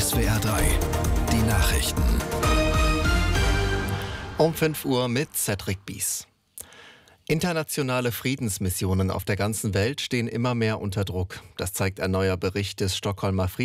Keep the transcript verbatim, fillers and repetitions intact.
S W R drei, die Nachrichten. Um fünf Uhr mit Cedric Bies. Internationale Friedensmissionen auf der ganzen Welt stehen immer mehr unter Druck. Das zeigt ein neuer Bericht des Stockholmer Friedens